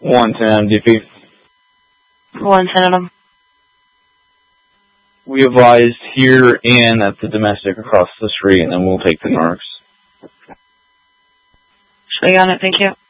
110 MDP. 110 of them. We advised here and at the domestic across the street, and then we'll take the narcs. Should we on it? Thank you.